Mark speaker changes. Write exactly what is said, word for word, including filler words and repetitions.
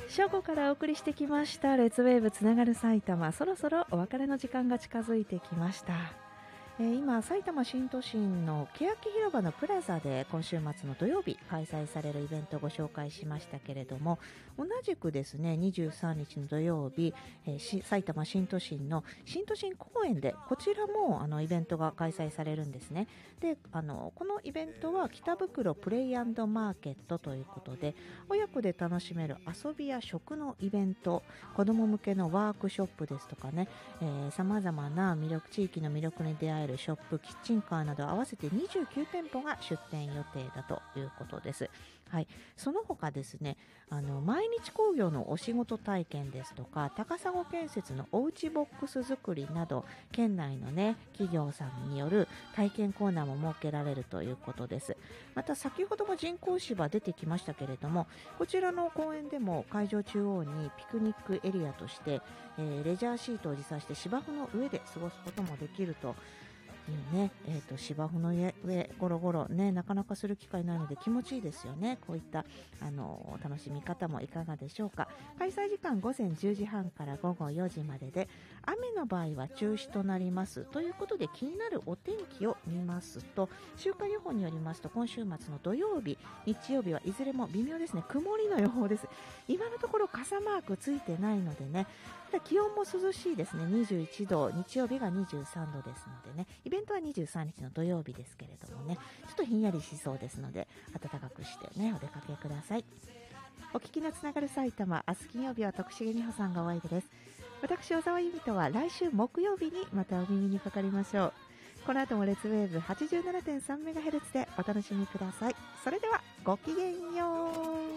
Speaker 1: 正午からお送りしてきましたレッツウェーブつながる埼玉、そろそろお別れの時間が近づいてきました。えー、今埼玉新都心の欅広場のプラザで今週末の土曜日開催されるイベントをご紹介しましたけれども、同じくですねにじゅうさんにちの土曜日、えー、埼玉新都心の新都心公園でこちらもあのイベントが開催されるんですね。で、あのこのイベントは北袋プレイ&マーケットということで、親子で楽しめる遊びや食のイベント、子ども向けのワークショップですとかね、さまざまな魅力、地域の魅力に出会えるショップ、キッチンカーなど合わせてにじゅうきゅうてんぽが出店予定だということです。はい、その他ですね、あの毎日工業のお仕事体験ですとか、高砂建設のおうちボックス作りなど、県内のね企業さんによる体験コーナーも設けられるということです。また先ほども人工芝出てきましたけれども、こちらの公園でも会場中央にピクニックエリアとして、えー、レジャーシートを持参して芝生の上で過ごすこともできるというね、えーと、芝生の上、上ゴロゴロね、なかなかする機会ないので気持ちいいですよね。こういったあの楽しみ方もいかがでしょうか。開催時間午前じゅうじはんから午後よじまでで、雨の場合は中止となりますということで、気になるお天気を見ますと、週間予報によりますと今週末の土曜日、日曜日はいずれも微妙ですね、曇りの予報です。今のところ傘マークついてないのでね、気温も涼しいですね。にじゅういちど、日曜日がにじゅうさんどですのでね、イベントはにじゅうさんにちの土曜日ですけれどもね、ちょっとひんやりしそうですので、暖かくしてねお出かけください。お聞きのつながる埼玉、明日金曜日は徳重美穂さんがお相手です。私小沢由美とは来週木曜日にまたお耳にかかりましょう。この後もレッツウェーブ はちじゅうななてんさんメガヘルツ でお楽しみください。それではごきげんよう。